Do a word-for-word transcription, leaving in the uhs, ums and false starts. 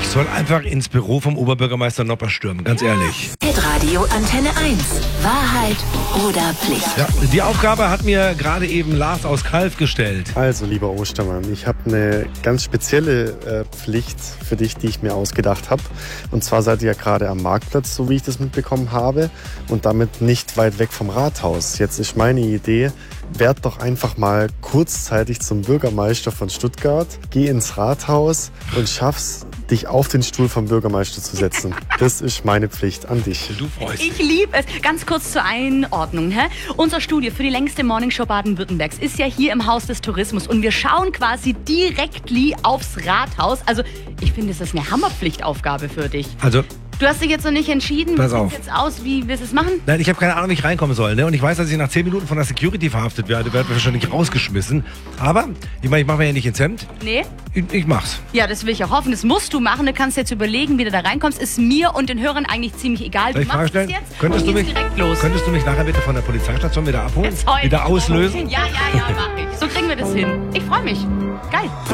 soll einfach ins Büro vom Oberbürgermeister Nopper stürmen, ganz ehrlich. Hitradio Antenne eins. Wahrheit oder Pflicht? Ja, die Aufgabe hat mir gerade eben Lars aus Kalf gestellt. Also, lieber Ostermann, ich habe eine ganz spezielle äh, Pflicht für dich, die ich mir ausgedacht habe. Und zwar seid ihr ja gerade am Marktplatz, so wie ich das mitbekommen habe, und damit nicht weit weg vom Rathaus. Jetzt ist meine Idee, werd doch einfach mal kurzzeitig zum Bürgermeister von Stuttgart, geh ins Rathaus und schaff's, dich auf den Stuhl vom Bürgermeister zu setzen. Das ist meine Pflicht an dich. Du freust Ich dich. liebe es. Ganz kurz zur Einordnung. Hä? Unser Studio für die längste Morningshow Baden-Württembergs ist ja hier im Haus des Tourismus und wir schauen quasi direkt aufs Rathaus. Also ich finde, das ist eine Hammerpflichtaufgabe für dich. Also, Du hast dich jetzt noch nicht entschieden. Pass Wie auf. sieht jetzt aus? Wie willst du es machen? nein, ich habe keine Ahnung, wie ich reinkommen soll. Ne? Und ich weiß, dass ich nach zehn Minuten von der Security verhaftet werde, werde wahrscheinlich rausgeschmissen. Aber, ich meine, ich mache mir ja nicht ins Hemd. Nee? Ich, ich mach's. Ja, das will ich auch hoffen. Das musst du machen. Du kannst jetzt überlegen, wie du da reinkommst. Ist mir und den Hörern eigentlich ziemlich egal. Soll Du ich Frage machst es stellen? jetzt Könntest und du, gehst mich, direkt los. könntest du mich nachher bitte von der Polizeistation wieder abholen? Jetzt heul. Wieder auslösen? Ja, ja, ja, mach ich. So kriegen wir das hin. Ich freue mich. Geil.